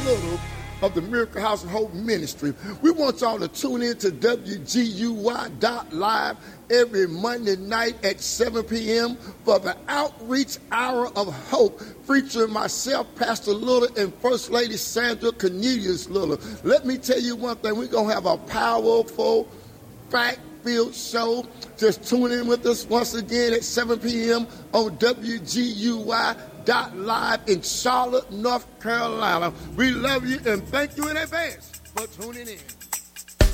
Little of the Miracle House of Hope Ministry. We want y'all to tune in to WGUY.live every Monday night at 7 p.m. for the Outreach Hour of Hope, featuring myself, Pastor Little, and First Lady Sandra Cornelius Little. Let me tell you one thing. We're going to have a powerful, fact-filled show. Just tune in with us once again at 7 p.m. on WGUY.live in Charlotte, North Carolina. We love you and thank you in advance for tuning in.